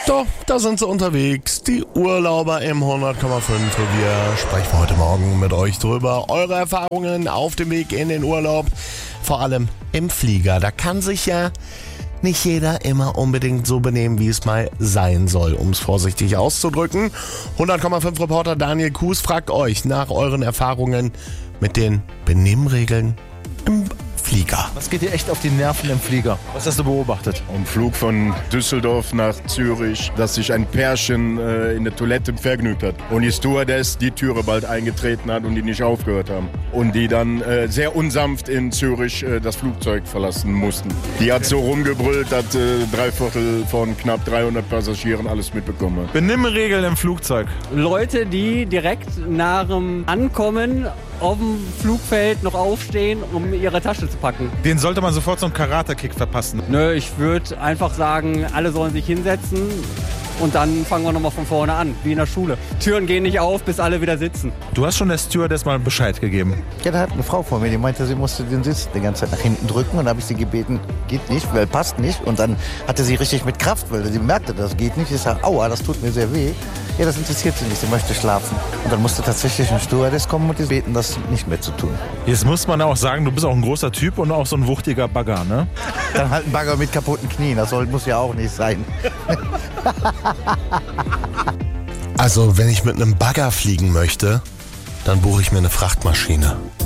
Doch, da sind sie unterwegs, die Urlauber im 100,5 Revier. Sprechen wir heute Morgen mit euch drüber. Eure Erfahrungen auf dem Weg in den Urlaub, vor allem im Flieger. Da kann sich ja nicht jeder immer unbedingt so benehmen, wie es mal sein soll, um es vorsichtig auszudrücken. 100,5 Reporter Daniel Kuhs fragt euch nach euren Erfahrungen mit den Benimmregeln im Flieger. Was geht dir echt auf die Nerven im Flieger? Was hast du beobachtet? Am Flug von Düsseldorf nach Zürich, dass sich ein Pärchen in der Toilette vergnügt hat. Und die Stewardess die Türe bald eingetreten hat und die nicht aufgehört haben. Und die dann sehr unsanft in Zürich das Flugzeug verlassen mussten. Die hat so rumgebrüllt, dass 3/4 von knapp 300 Passagieren alles mitbekommen hat. Benimmregeln im Flugzeug. Leute, die direkt nach dem Ankommen auf dem Flugfeld noch aufstehen, um ihre Tasche zu packen. Den sollte man sofort so einen Karate-Kick verpassen. Nö, ich würde einfach sagen, alle sollen sich hinsetzen und dann fangen wir nochmal von vorne an, wie in der Schule. Türen gehen nicht auf, bis alle wieder sitzen. Du hast schon der Stewardess mal Bescheid gegeben. Ja, da hat eine Frau vor mir, die meinte, sie musste den Sitz die ganze Zeit nach hinten drücken und da habe ich sie gebeten, geht nicht, weil passt nicht. Und dann hatte sie richtig mit Kraft, weil sie merkte, das geht nicht. Ich sage, aua, das tut mir sehr weh. Ja, das interessiert sie nicht, sie möchte schlafen. Und dann musste tatsächlich ein Stewardess kommen und die beten, das nicht mehr zu tun. Jetzt muss man auch sagen, du bist auch ein großer Typ und auch so ein wuchtiger Bagger, ne? Dann halt ein Bagger mit kaputten Knien, das muss ja auch nicht sein. Also, wenn ich mit einem Bagger fliegen möchte, dann buche ich mir eine Frachtmaschine.